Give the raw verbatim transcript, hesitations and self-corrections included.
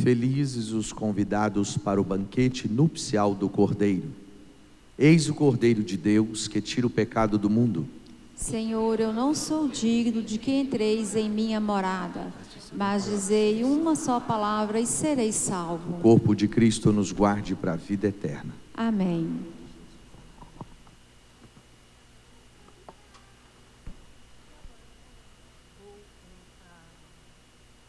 Felizes os convidados para o banquete nupcial do Cordeiro. Eis o Cordeiro de Deus que tira o pecado do mundo. Senhor, eu não sou digno de que entreis em minha morada, mas dizei uma só palavra e serei salvo. O corpo de Cristo nos guarde para a vida eterna. Amém.